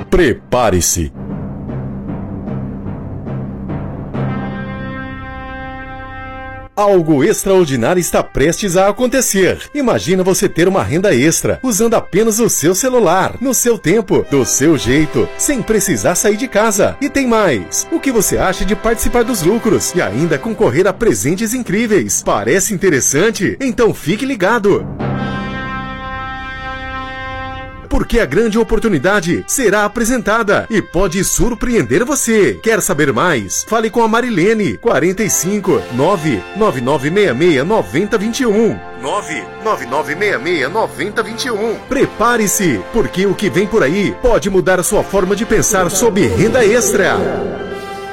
Prepare-se. Algo extraordinário está prestes a acontecer. Imagina você ter uma renda extra, usando apenas o seu celular, no seu tempo, do seu jeito, sem precisar sair de casa. E tem mais! O que você acha de participar dos lucros e ainda concorrer a presentes incríveis? Parece interessante? Então fique ligado! Porque a grande oportunidade será apresentada e pode surpreender você. Quer saber mais? Fale com a Marilene, 45 99966 9021. 99966 9021. Prepare-se, porque o que vem por aí pode mudar a sua forma de pensar sobre renda extra.